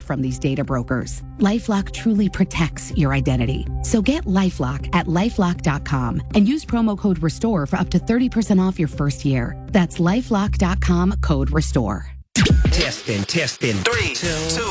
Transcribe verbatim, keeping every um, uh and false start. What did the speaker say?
from these data brokers. LifeLock truly protects your identity. So get LifeLock at LifeLock dot com and use promo code RESTORE for up to thirty percent off your first year. That's LifeLock dot com, code RESTORE. Testing, testing. Three, two,